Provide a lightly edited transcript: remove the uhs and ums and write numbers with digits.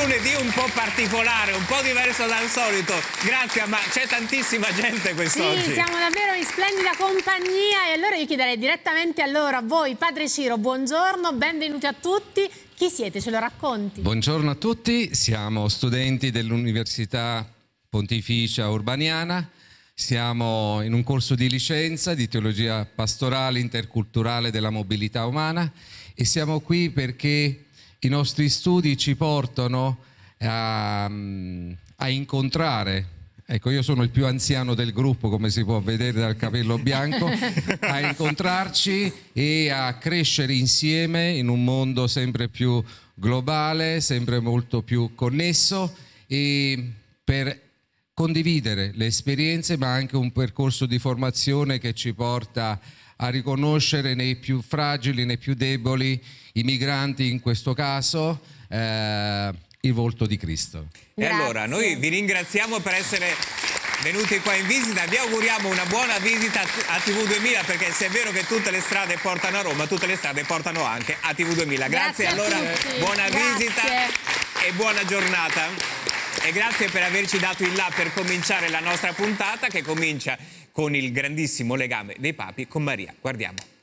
lunedì un po' particolare, un po' diverso dal solito. Grazie, ma c'è tantissima gente quest'oggi. Sì, siamo davvero in splendida compagnia e allora io chiederei direttamente a loro, a voi, Padre Ciro, buongiorno, benvenuti a tutti. Chi siete? Ce lo racconti? Buongiorno a tutti, siamo studenti dell'Università Pontificia Urbaniana, siamo in un corso di licenza di Teologia Pastorale Interculturale della Mobilità Umana e siamo qui perché i nostri studi ci portano a incontrare, ecco, io sono il più anziano del gruppo, come si può vedere dal capello bianco, a incontrarci e a crescere insieme in un mondo sempre più globale, sempre molto più connesso, e per condividere le esperienze, ma anche un percorso di formazione che ci porta a riconoscere nei più fragili, nei più deboli, i migranti in questo caso, il volto di Cristo. E allora noi vi ringraziamo per essere venuti qua in visita, vi auguriamo una buona visita a TV2000, perché se è vero che tutte le strade portano a Roma, tutte le strade portano anche a TV2000. Grazie allora, buona visita e buona giornata. E grazie per averci dato il là per cominciare la nostra puntata, che comincia con il grandissimo legame dei papi con Maria. Guardiamo.